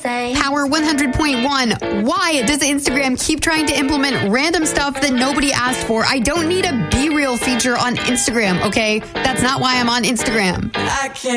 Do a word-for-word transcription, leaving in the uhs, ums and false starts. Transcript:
say. Power one hundred point one. Why does Instagram keep trying to implement random stuff that nobody asked for? I don't need a Be Real feature on Instagram, okay? That's not why I'm on Instagram. I can't